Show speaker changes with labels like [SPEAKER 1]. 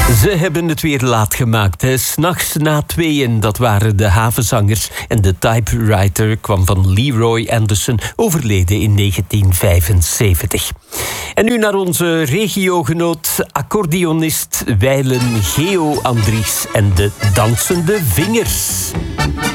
[SPEAKER 1] Ze hebben het weer laat gemaakt. 's Nachts na 2, dat waren de havenzangers. En de typewriter kwam van Leroy Anderson, overleden in 1975. En nu naar onze regiogenoot, accordeonist wijlen Geo Andries en de dansende vingers.